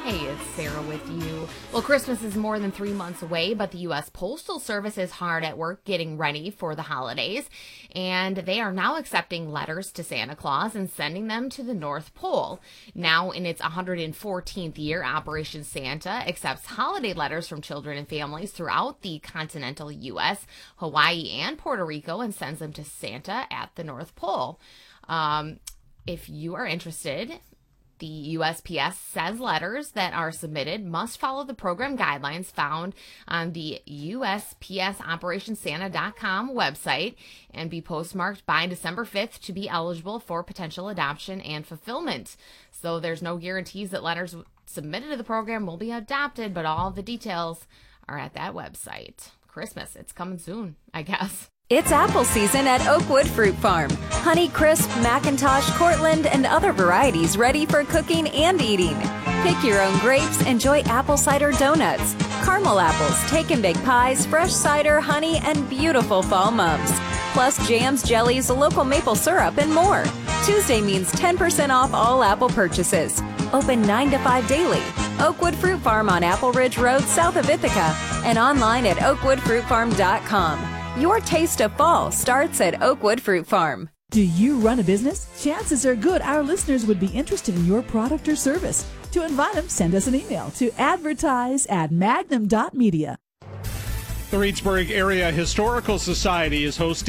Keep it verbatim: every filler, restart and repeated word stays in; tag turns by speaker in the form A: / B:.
A: Hey, it's Sarah with you. Well, Christmas is more than three months away, but the U S Postal Service is hard at work getting ready for the holidays, and they are now accepting letters to Santa Claus and sending them to the North Pole. Now, in its one hundred fourteenth year, Operation Santa accepts holiday letters from children and families throughout the continental U S, Hawaii, and Puerto Rico, and sends them to Santa at the North Pole. Um, if you are interested, the U S P S says letters that are submitted must follow the program guidelines found on the U S P S Operation Santa dot com website and be postmarked by December fifth to be eligible for potential adoption and fulfillment. So there's no guarantees that letters submitted to the program will be adopted, but all the details are at that website. Christmas, it's coming soon, I guess.
B: It's apple season at Oakwood Fruit Farm. Honey Crisp, Macintosh, Cortland, and other varieties ready for cooking and eating. Pick your own grapes, enjoy apple cider donuts, caramel apples, take and bake pies, fresh cider, honey, and beautiful fall mums. Plus jams, jellies, local maple syrup, and more. Tuesday means ten percent off all apple purchases. Open nine to five daily. Oakwood Fruit Farm on Apple Ridge Road, south of Ithaca, and online at oakwood fruit farm dot com. Your taste of fall starts at Oakwood Fruit Farm.
C: Do you run a business? Chances are good our listeners would be interested in your product or service. To invite them, send us an email to advertise at magnum dot media.
D: The Reedsburg Area Historical Society is hosting